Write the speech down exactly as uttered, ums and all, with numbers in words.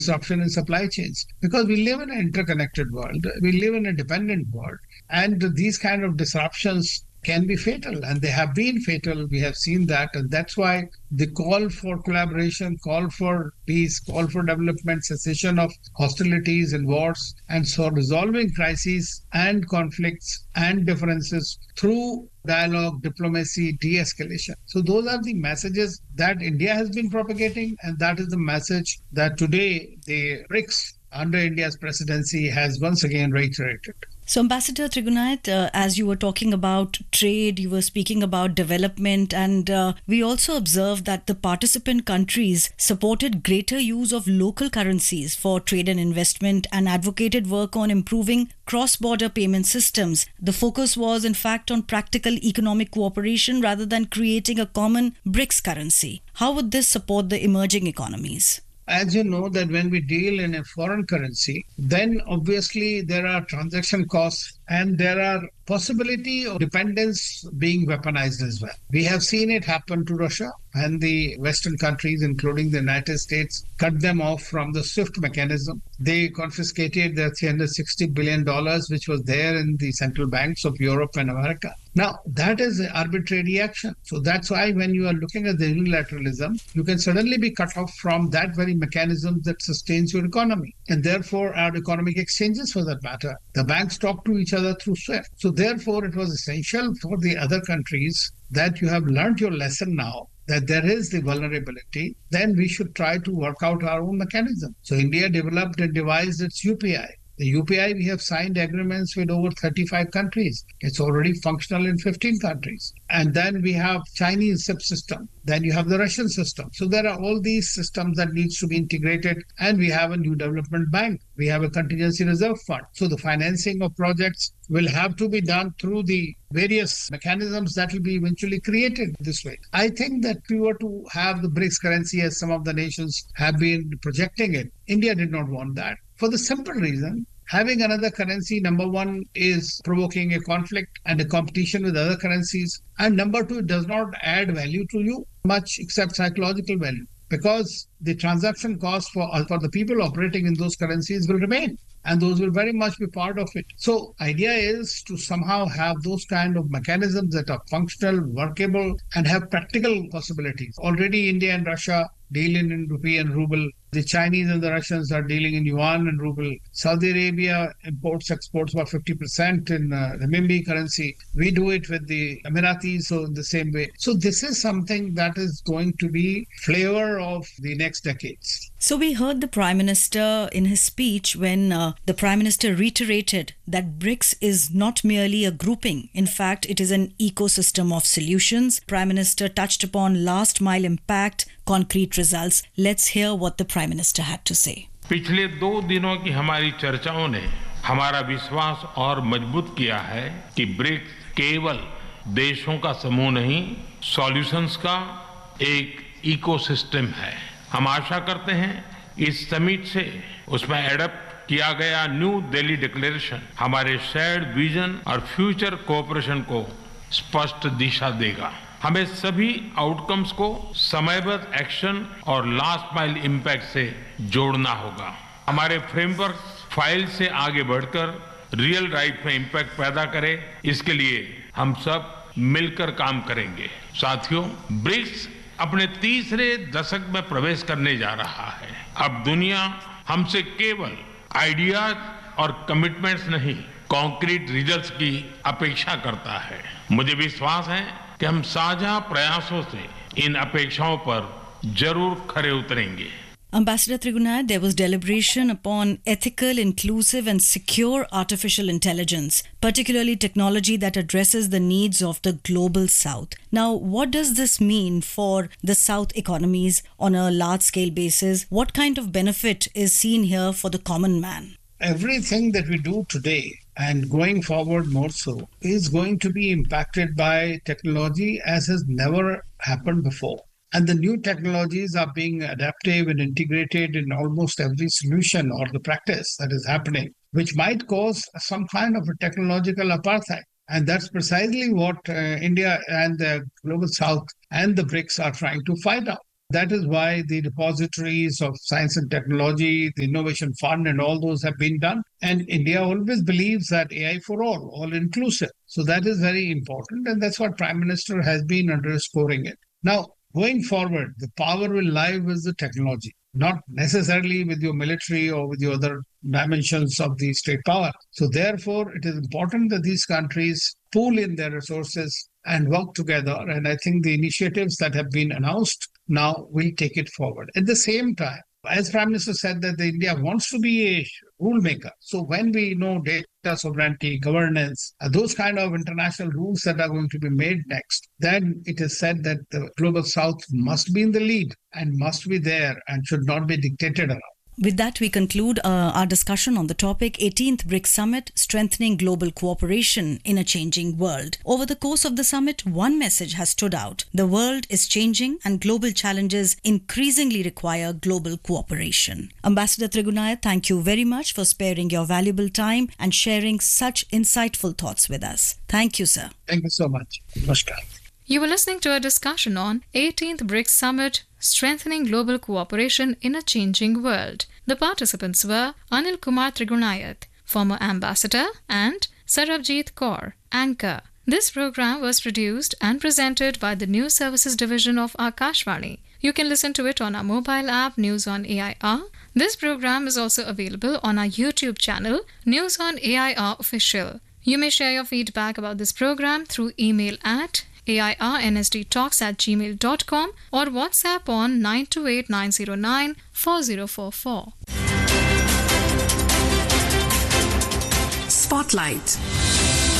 disruption in supply chains, because we live in an interconnected world, we live in a dependent world, and these kind of disruptions can be fatal, and they have been fatal. We have seen that, and that's why the call for collaboration, call for peace, call for development, cessation of hostilities and wars, and so resolving crises and conflicts and differences through dialogue, diplomacy, de-escalation. So those are the messages that India has been propagating, and that is the message that today the BRICS under India's presidency has once again reiterated. So, Ambassador Trigunait, uh, as you were talking about trade, you were speaking about development, and uh, we also observed that the participant countries supported greater use of local currencies for trade and investment and advocated work on improving cross-border payment systems. The focus was, in fact, on practical economic cooperation rather than creating a common BRICS currency. How would this support the emerging economies? As you know, that when we deal in a foreign currency, then obviously there are transaction costs and there are possibility of dependence being weaponized as well. We have seen it happen to Russia, and the Western countries, including the United States, cut them off from the SWIFT mechanism. They confiscated their three hundred sixty billion dollars, which was there in the central banks of Europe and America. Now, that is an arbitrary action. So that's why when you are looking at the unilateralism, you can suddenly be cut off from that very mechanism that sustains your economy. And therefore, our economic exchanges, for that matter, the banks talk to each other through SWIFT. So therefore, it was essential for the other countries that you have learned your lesson now, that there is the vulnerability, then we should try to work out our own mechanism. So India developed and devised its U P I. The U P I, we have signed agreements with over thirty-five countries. It's already functional in fifteen countries. And then we have Chinese SIP system. Then you have the Russian system. So there are all these systems that needs to be integrated. And we have a new development bank. We have a contingency reserve fund. So the financing of projects will have to be done through the various mechanisms that will be eventually created this way. I think that we were to have the BRICS currency as some of the nations have been projecting it. India did not want that. For the simple reason, having another currency, number one, is provoking a conflict and a competition with other currencies. And number two, it does not add value to you much except psychological value, because the transaction costs for, for the people operating in those currencies will remain. And those will very much be part of it. So idea is to somehow have those kind of mechanisms that are functional, workable, and have practical possibilities. Already India and Russia deal in rupee and ruble. The Chinese and the Russians are dealing in yuan and ruble. Saudi Arabia imports, exports about fifty percent in uh, renminbi currency. We do it with the Emiratis, so in the same way. So this is something that is going to be flavor of the next decades. So we heard the Prime Minister in his speech when uh, the Prime Minister reiterated that BRICS is not merely a grouping. In fact, it is an ecosystem of solutions. Prime Minister touched upon last mile impact, concrete results. Let's hear what the Prime Minister had to say. पिछले दो दिनों की हमारी चर्चाओं ने हमारा विश्वास और मजबूत किया है कि ब्रिक्स केवल देशों का समूह नहीं, सॉल्यूशंस का एक इकोसिस्टम है. हम आशा करते हैं इस समिट से उसमें एडप्ट किया गया न्यू दिल्ली डिक्लेरेशन हमारे शेयर्ड विजन और फ्यूचर कोऑपरेशन को स्पष्ट दिशा देगा. हमें सभी आउटकम्स को समयबद्ध एक्शन और लास्ट माइल इम्पैक्ट से जोड़ना होगा. हमारे फ्रेमवर्क फाइल से आगे बढ़कर रियल लाइफ में इम्पैक्ट पैदा करे, इसके लिए हम सब मिलकर काम करेंगे. साथियों, ब्रिक्स अपने तीसरे दशक में प्रवेश करने जा रहा है. अब दुनिया हमसे केवल आइडियाज और कमिटमेंट्स नहीं, कॉन्क्रीट रिजल्ट्स की अपेक्षा करता है. मुझे विश्वास है कि हम साझा प्रयासों से इन अपेक्षाओं पर जरूर खरे उतरेंगे. Ambassador Trigunait, there was deliberation upon ethical, inclusive and secure artificial intelligence, particularly technology that addresses the needs of the global South. Now, what does this mean for the South economies on a large-scale basis? What kind of benefit is seen here for the common man? Everything that we do today and going forward more so is going to be impacted by technology as has never happened before. And the new technologies are being adaptive and integrated in almost every solution or the practice that is happening, which might cause some kind of a technological apartheid. And that's precisely what uh, India and the Global South and the BRICS are trying to fight out. That is why the repositories of science and technology, the Innovation Fund, and all those have been done. And India always believes that A I for all, all inclusive. So that is very important. And that's what Prime Minister has been underscoring it. Now, going forward, the power will lie with the technology, not necessarily with your military or with your other dimensions of the state power. So therefore, it is important that these countries pool in their resources and work together. And I think the initiatives that have been announced now will take it forward. At the same time, as Prime Minister said, that the India wants to be a rule maker. So when we know data sovereignty, governance, uh, those kind of international rules that are going to be made next, then it is said that the Global South must be in the lead and must be there and should not be dictated around. With that, we conclude uh, our discussion on the topic eighteenth BRICS Summit, Strengthening Global Cooperation in a Changing World. Over the course of the summit, one message has stood out. The world is changing and global challenges increasingly require global cooperation. Ambassador Trigunayat, thank you very much for sparing your valuable time and sharing such insightful thoughts with us. Thank you, sir. Thank you so much. Namaskar. You were listening to a discussion on eighteenth BRICS Summit, Strengthening Global Cooperation in a Changing World. The participants were Anil Kumar Trigunayat, former ambassador, and Sarabjit Kaur, anchor. This program was produced and presented by the News Services Division of Akashvani. You can listen to it on our mobile app, News on A I R. This program is also available on our YouTube channel, News on A I R Official. You may share your feedback about this program through email at airnsdtalks at gmail dot com or WhatsApp on nine two eight nine zero nine four zero four four. Spotlight.